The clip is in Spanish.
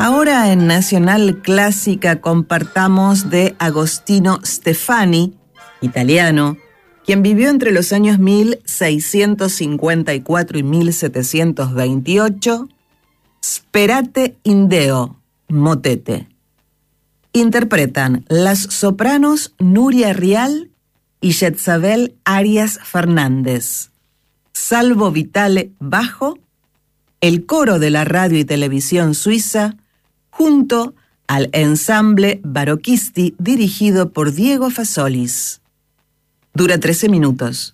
Ahora en Nacional Clásica compartamos de Agostino Stefani, italiano, quien vivió entre los años 1654 y 1728, Sperate in Deo, motete. Interpretan las sopranos Nuria Rial y Jezabel Arias Fernández, Salvo Vitale bajo, el coro de la radio y televisión suiza, junto al ensamble Barocchisti dirigido por Diego Fasolis. Dura 13 minutos.